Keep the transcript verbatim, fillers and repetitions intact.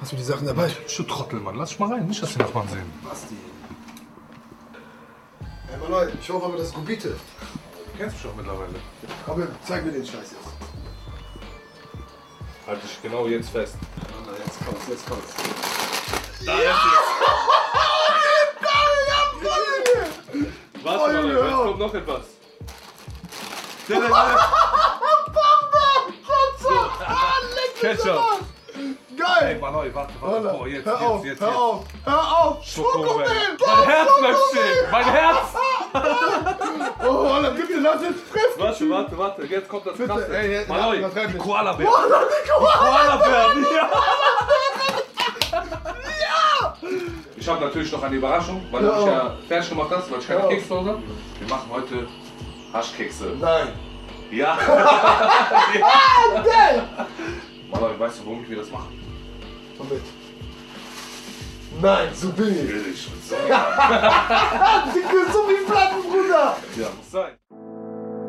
Hast du die Sachen dabei? Du Trottel, Mann. Lass dich mal rein. Nicht, dass die Nachbarn sehen. Basti. Hey, Mann, ich hoffe aber, das ist Gubite. Du kennst mich auch mittlerweile. Aber zeig mir den Scheiß jetzt. Halt dich genau jetzt fest. Na, jetzt kommt's, jetzt kommt's. Da ist es. Warte mal, jetzt kommt noch etwas. Ketchup. Geil! Ey, Manoi, warte, warte. Holla. Boah, jetzt, hör jetzt, auf, jetzt, hör jetzt. auf, hör auf! Schokomel. Schokomel! Mein Herz bleibt stehen. Mein Herz. Oh, Holla, bitte lass jetzt fressen! Warte, warte, warte. Jetzt kommt das Bitte, Krasse. ey, ey, Manoi, übertreib die nicht. Koala-Bär. Holla, die Koala! Koala-Bär, ja. Ich habe natürlich noch eine Überraschung, weil du Ja. mich ja fertig gemacht hast, weil ich keine Ja. Kekse zu Hause habe. Wir machen heute Haschkekse. Nein! Ja. Ah, geil! Manoi, weißt du, womit wir das machen? Komm mit. Nein, so billig! Billig. So. Dicke, so wie